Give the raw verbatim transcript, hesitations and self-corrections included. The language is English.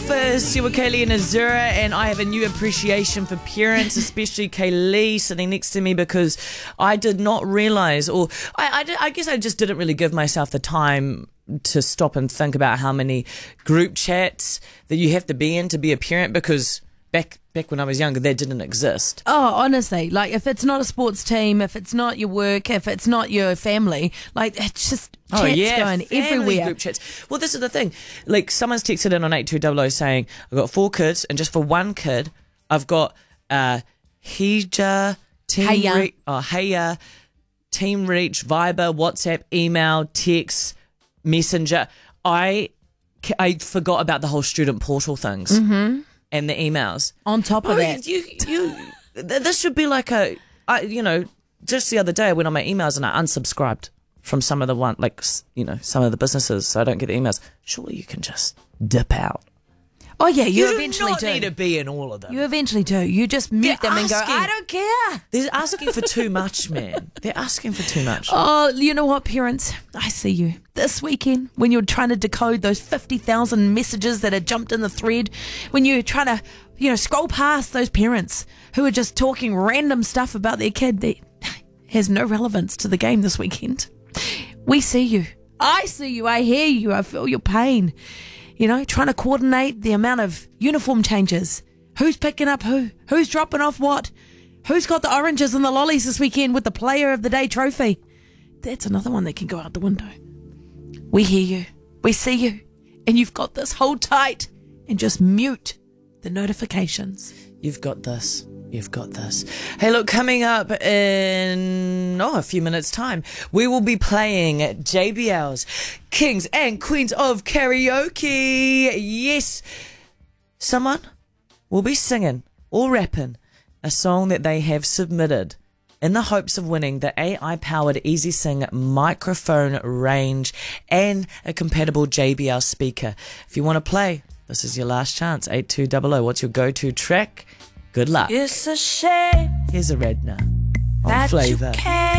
breakfast. You were Kaylee and Azura, and I have a new appreciation for parents, especially Kaylee sitting next to me, because I did not realise, or I, I, I guess I just didn't really give myself the time to stop and think about how many group chats that you have to be in to be a parent, because back back when I was younger, that didn't exist. Oh, honestly, like if it's not a sports team, if it's not your work, if it's not your family, like it's just chats oh, yeah, going family everywhere. Group chats. Well, this is the thing. Like, someone's texted in on eight two double oh saying, I've got four kids, and just for one kid, I've got uh, Hija, Team Heya. Re- oh, Heya, Team Reach, Viber, WhatsApp, email, text, Messenger. I, I forgot about the whole student portal things. Mm-hmm. And the emails. On top of oh, that. You, you, this should be like a, I, you know, just the other day I went on my emails and I unsubscribed from some of the one, like, you know, some of the businesses so I don't get the emails. Surely you can just dip out. Oh, yeah, you, You eventually do not do. need to be in all of them. You eventually do. You just mute They're them and go, asking- I don't care. They're asking for too much, man. They're asking for too much. Oh, you know what, parents? I see you. This weekend, when you're trying to decode those fifty thousand messages that had jumped in the thread, when you're trying to, you know, scroll past those parents who are just talking random stuff about their kid that has no relevance to the game this weekend. We see you. I see you. I hear you. I feel your pain. You know, trying to coordinate the amount of uniform changes. Who's picking up who? Who's dropping off what? Who's got the oranges and the lollies this weekend with the Player of the Day trophy? That's another one that can go out the window. We hear you. We see you. And you've got this. Hold tight and just mute the notifications. You've got this. You've got this. Hey, look, coming up in oh, a few minutes' time, we will be playing J B L's Kings and Queens of Karaoke. Yes, someone will be singing or rapping a song that they have submitted in the hopes of winning the A I-powered Easy Sing microphone range and a compatible J B L speaker. If you want to play, this is your last chance. eight two double oh. What's your go-to track? Good luck. It's a shame Here's a Redna on that Flavour. you can't